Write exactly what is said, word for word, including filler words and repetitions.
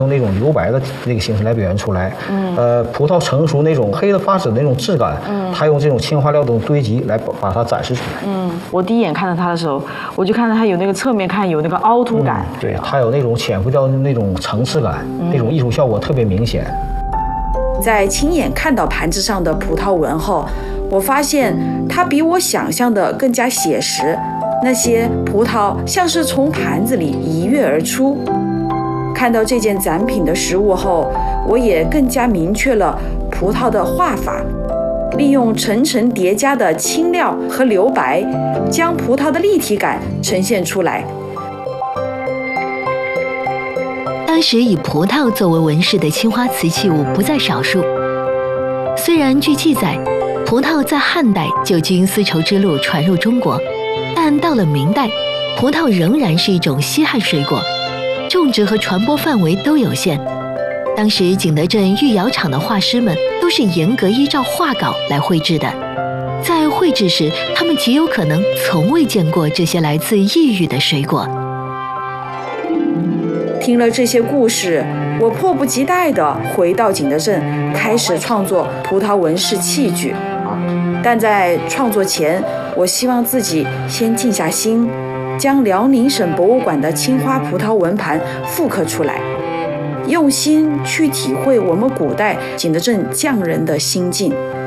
用那种留白的那个形式来表现出来。嗯，呃，葡萄成熟那种黑的发紫的那种质感，嗯，它用这种青花料的堆积来把把它展示出来。 嗯，我第一眼看到它的时候，我就看到它有那个侧面看有那个凹凸感， 嗯、对，它有那种潜伏掉的那种层次感，嗯、那种艺术效果特别明显。 在亲眼看到盘子上的葡萄纹后，我发现它比我想象的更加写实，那些葡萄像是从盘子里一跃而出。看到这件展品的实物后，我也更加明确了葡萄的画法，利用层层叠加的青料和留白，将葡萄的立体感呈现出来。 当时以葡萄作为纹饰的青花瓷器物不在少数。虽然据记载，葡萄在汉代就经丝绸之路传入中国，但到了明代，葡萄仍然是一种稀罕水果，种植和传播范围都有限。当时景德镇御窑厂的画师们都是严格依照画稿来绘制的，在绘制时，他们极有可能从未见过这些来自异域的水果。 听了这些故事，我迫不及待地回到景德镇，开始创作葡萄纹饰器具。但在创作前，我希望自己先静下心，将辽宁省博物馆的青花葡萄纹盘复刻出来，用心去体会我们古代景德镇匠人的心境。